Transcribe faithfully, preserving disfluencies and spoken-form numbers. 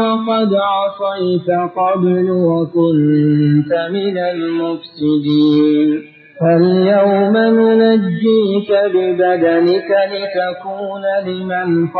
وقد عصيت قبل وكنت من المفسدين فاليوم ننجيك ببدنك لتكون لمن